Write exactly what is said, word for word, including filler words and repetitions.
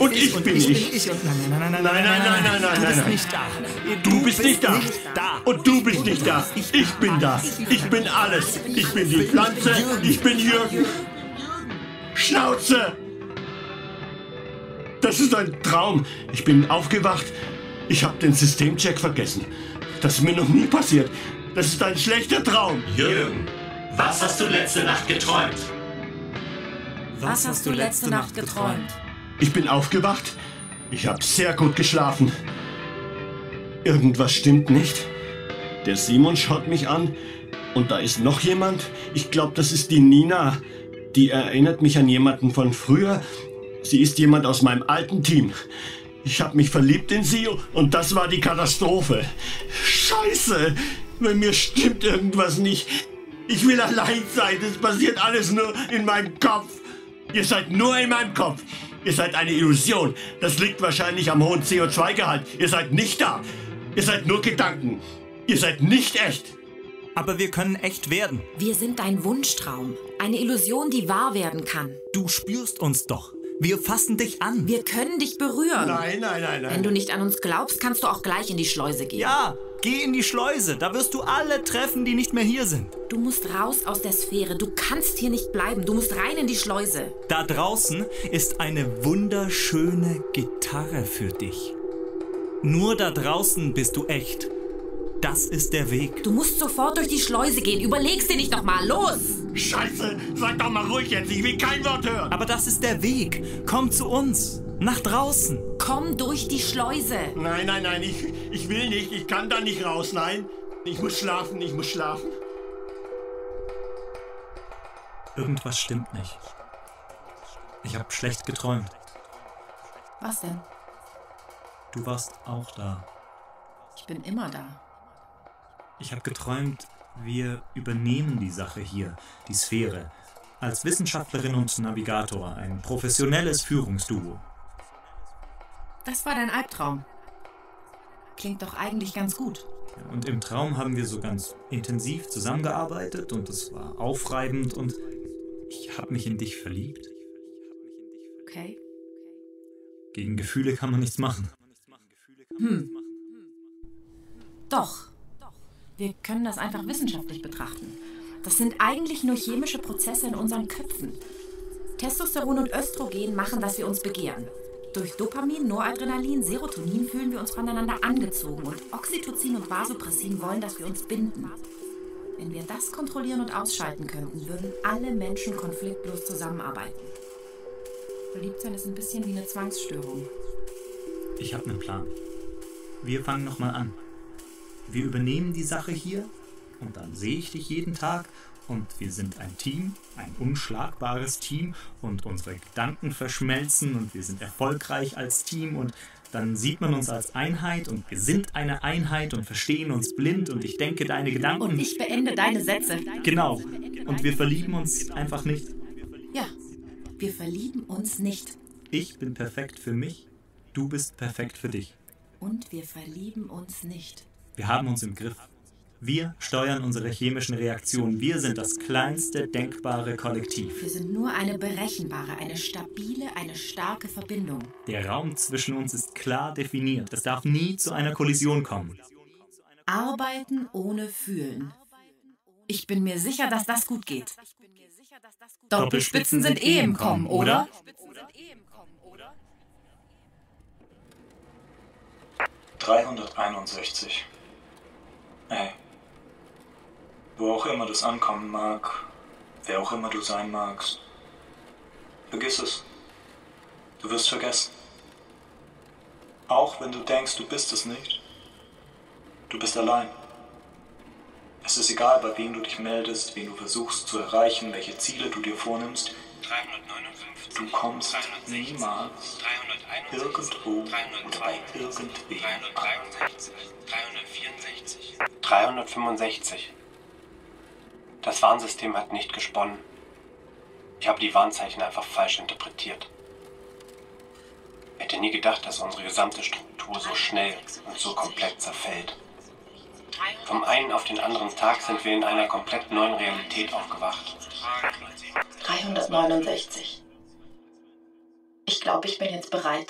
Und ich bin ich nicht. bin ich und nein, nein, nein, nein, Nein, nein, nein, nein, nein, du nein, bist nein. nicht da. Du bist nicht da. da. Und du bist nicht da. Ich bin da. Ich bin alles. Ich bin die Pflanze. Ich bin Jürgen. Schnauze! Das ist ein Traum. Ich bin aufgewacht. Ich habe den Systemcheck vergessen. Das ist mir noch nie passiert. Das ist ein schlechter Traum. Jürgen, was hast du letzte Nacht geträumt? Was hast du letzte Nacht geträumt? Ich bin aufgewacht. Ich habe sehr gut geschlafen. Irgendwas stimmt nicht. Der Simon schaut mich an. Und da ist noch jemand. Ich glaube, das ist die Nina. Die erinnert mich an jemanden von früher. Sie ist jemand aus meinem alten Team. Ich habe mich verliebt in sie und das war die Katastrophe. Scheiße, bei mir stimmt irgendwas nicht. Ich will allein sein, es passiert alles nur in meinem Kopf. Ihr seid nur in meinem Kopf. Ihr seid eine Illusion. Das liegt wahrscheinlich am hohen C O zwei Gehalt. Ihr seid nicht da. Ihr seid nur Gedanken. Ihr seid nicht echt. Aber wir können echt werden. Wir sind ein Wunschtraum. Eine Illusion, die wahr werden kann. Du spürst uns doch. Wir fassen dich an. Wir können dich berühren. Nein, nein, nein, nein. Wenn du nicht an uns glaubst, kannst du auch gleich in die Schleuse gehen. Ja, geh in die Schleuse. Da wirst du alle treffen, die nicht mehr hier sind. Du musst raus aus der Sphäre. Du kannst hier nicht bleiben. Du musst rein in die Schleuse. Da draußen ist eine wunderschöne Gitarre für dich. Nur da draußen bist du echt. Das ist der Weg. Du musst sofort durch die Schleuse gehen. Überlegst dir nicht noch mal. Los! Scheiße, sag doch mal ruhig jetzt. Ich will kein Wort hören. Aber das ist der Weg. Komm zu uns. Nach draußen. Komm durch die Schleuse. Nein, nein, nein, ich, ich will nicht. Ich kann da nicht raus, nein. Ich muss schlafen, ich muss schlafen. Irgendwas stimmt nicht. Ich habe schlecht geträumt. Was denn? Du warst auch da. Ich bin immer da. Ich habe geträumt, wir übernehmen die Sache hier, die Sphäre, als Wissenschaftlerin und Navigator, ein professionelles Führungsduo. Das war dein Albtraum. Klingt doch eigentlich ganz gut. Und im Traum haben wir so ganz intensiv zusammengearbeitet und es war aufreibend und ich habe mich in dich verliebt. Okay. Gegen Gefühle kann man nichts machen. Hm. Doch. Wir können das einfach wissenschaftlich betrachten. Das sind eigentlich nur chemische Prozesse in unseren Köpfen. Testosteron und Östrogen machen, dass wir uns begehren. Durch Dopamin, Noradrenalin, Serotonin fühlen wir uns voneinander angezogen und Oxytocin und Vasopressin wollen, dass wir uns binden. Wenn wir das kontrollieren und ausschalten könnten, würden alle Menschen konfliktlos zusammenarbeiten. Verliebtsein ist ein bisschen wie eine Zwangsstörung. Ich habe einen Plan. Wir fangen nochmal an. Wir übernehmen die Sache hier und dann sehe ich dich jeden Tag und wir sind ein Team, ein unschlagbares Team und unsere Gedanken verschmelzen und wir sind erfolgreich als Team und dann sieht man uns als Einheit und wir sind eine Einheit und verstehen uns blind und ich denke deine Gedanken. Und ich beende deine Sätze. Genau. Und wir verlieben uns einfach nicht. Ja, wir verlieben uns nicht. Ich bin perfekt für mich, du bist perfekt für dich. Und wir verlieben uns nicht. Wir haben uns im Griff. Wir steuern unsere chemischen Reaktionen. Wir sind das kleinste denkbare Kollektiv. Wir sind nur eine berechenbare, eine stabile, eine starke Verbindung. Der Raum zwischen uns ist klar definiert. Es darf nie zu einer Kollision kommen. Arbeiten ohne Fühlen. Ich bin mir sicher, dass das gut geht. Doppelspitzen sind eh im Kommen, oder? dreihunderteinundsechzig. Ey. Wo auch immer das ankommen mag, wer auch immer du sein magst, vergiss es. Du wirst vergessen. Auch wenn du denkst, du bist es nicht. Du bist allein. Es ist egal, bei wem du dich meldest, wen du versuchst zu erreichen, welche Ziele du dir vornimmst. dreihundertneunundfünfzig. Du kommst dreihundertsechzig, niemals dreihunderteinundsechzig, irgendwo oder bei dreihundertzweiundvierzig, irgendwem an. dreihundertdreiundsechzig, dreihundertvierundsechzig. dreihundertfünfundsechzig. Das Warnsystem hat nicht gesponnen. Ich habe die Warnzeichen einfach falsch interpretiert. Ich hätte nie gedacht, dass unsere gesamte Struktur so schnell und so komplett zerfällt. Vom einen auf den anderen Tag sind wir in einer komplett neuen Realität aufgewacht. dreihundertneunundsechzig. Ich glaube, ich bin jetzt bereit.